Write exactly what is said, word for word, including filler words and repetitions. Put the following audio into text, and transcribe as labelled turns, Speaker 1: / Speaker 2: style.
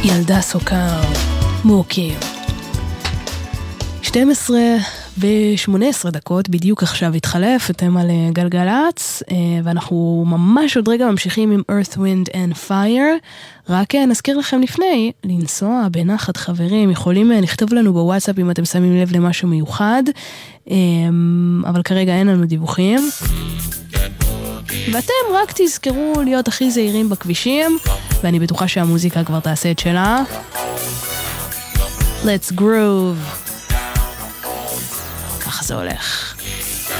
Speaker 1: ילדה סוכר, מוקי. שתים עשרה ו-שמונה עשרה דקות, בדיוק עכשיו התחלף, אתם על גלגלץ, ואנחנו ממש עוד רגע ממשיכים עם Earth, Wind and Fire. רק נזכיר לכם לפני, לנסוע בנחת חברים, יכולים לכתוב לנו בוואטסאפ אם אתם שמים לב למשהו מיוחד, אבל כרגע אין לנו דיווחים. ואתם רק תזכרו להיות הכי זהירים בכבישים, ואני בטוחה שהמוזיקה כבר תעשה את שלה. Let's groove. ככה זה הולך.